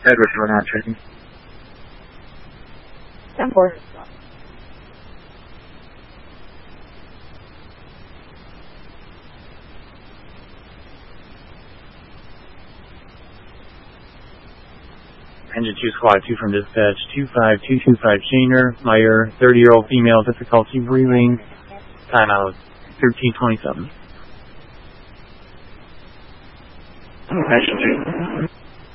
Edward, we're not checking. 10-4. Engine 2 Squad 2 from dispatch, 25225 Shaner, Meyer, 30-year-old female, difficulty breathing, timeout, 1327. Engine 2.